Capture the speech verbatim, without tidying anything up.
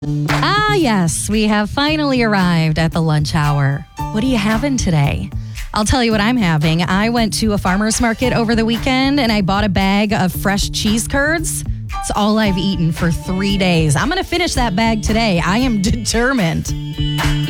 Ah, yes, we have finally arrived at the lunch hour. What are you having today? I'll tell you what I'm having. I went to a farmer's market over the weekend and I bought a bag of fresh cheese curds. It's all I've eaten for three days. I'm going to finish that bag today. I am determined.